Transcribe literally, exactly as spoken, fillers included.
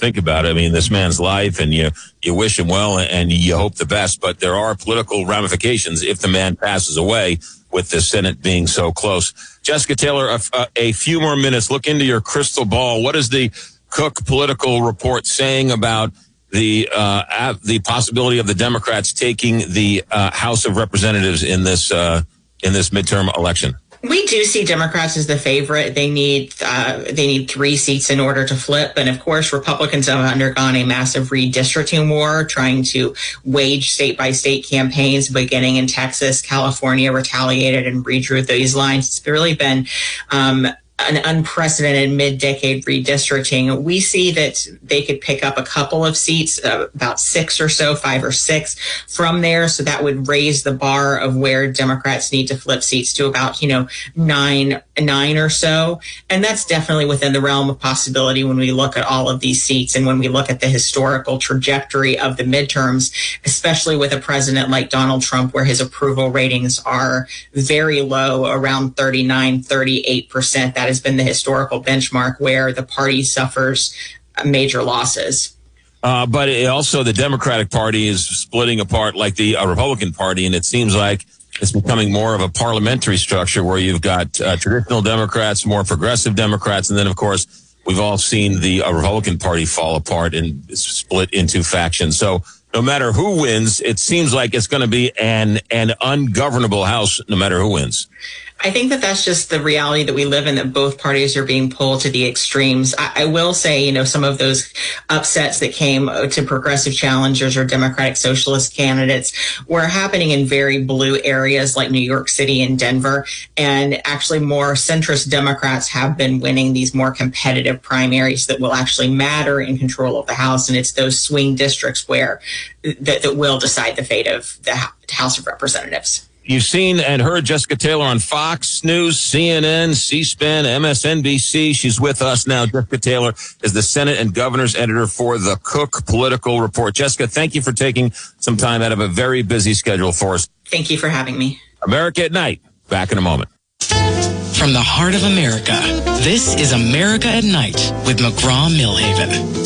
think about it. I mean, this man's life, and you you wish him well, and you hope the best. But there are political ramifications if the man passes away, with the Senate being so close. Jessica Taylor, a, a few more minutes. Look into your crystal ball. What is the Cook political report saying about the uh, the possibility of the Democrats taking the uh, House of Representatives in this uh, in this midterm election? We do see Democrats as the favorite. They need uh, they need three seats in order to flip. And of course, Republicans have undergone a massive redistricting war, trying to wage state by state campaigns, beginning in Texas. California retaliated and redrew these lines. It's really been um, an unprecedented mid-decade redistricting. We see that they could pick up a couple of seats, uh, about six or so, five or six from there. So that would raise the bar of where Democrats need to flip seats to about, you know, nine, nine or so. And that's definitely within the realm of possibility when we look at all of these seats and when we look at the historical trajectory of the midterms, especially with a president like Donald Trump, where his approval ratings are very low, around thirty-nine, thirty-eight percent. That has been the historical benchmark where the party suffers major losses. Uh, but it also, the Democratic Party is splitting apart like the uh, Republican Party, and it seems like it's becoming more of a parliamentary structure where you've got uh, traditional Democrats, more progressive Democrats, and then, of course, we've all seen the uh, Republican Party fall apart and split into factions. So no matter who wins, it seems like it's going to be an an ungovernable House no matter who wins. I think that that's just the reality that we live in, that both parties are being pulled to the extremes. I, I will say, you know, some of those upsets that came to progressive challengers or Democratic Socialist candidates were happening in very blue areas like New York City and Denver. And actually more centrist Democrats have been winning these more competitive primaries that will actually matter in control of the House. And it's those swing districts where that, that will decide the fate of the House of Representatives. You've seen and heard Jessica Taylor on Fox News, C N N, C-SPAN, M S N B C. She's with us now. Jessica Taylor is the Senate and Governor's editor for the Cook Political Report. Jessica, thank you for taking some time out of a very busy schedule for us. Thank you for having me. America at Night. Back in a moment. From the heart of America, this is America at Night with McGraw-Milhaven.